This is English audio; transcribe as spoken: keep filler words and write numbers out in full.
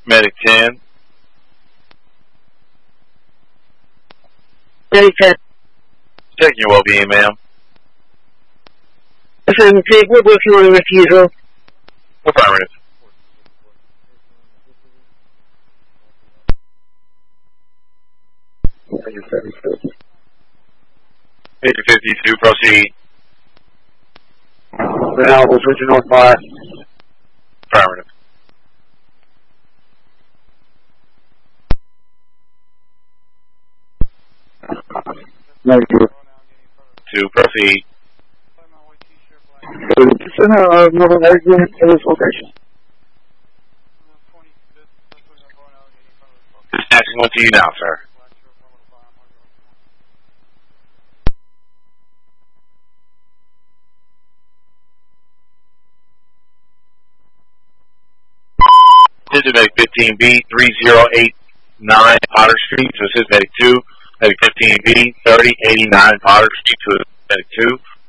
Medic ten. Medic ten. Checking your well-being, ma'am. Affirmative. We're working on a refusal. Affirmative. Major fifty-two, proceed. Now, we'll switch to North five. Affirmative. Negative. Two, proceed. Send a mobile medic unit to this location. Dispatching one to you now, sir. This is Medic fifteen B, three zero eight nine Potter Street. So this is Medic two. Medic fifteen B, thirty eighty-nine Potter Street. So this is Medic two.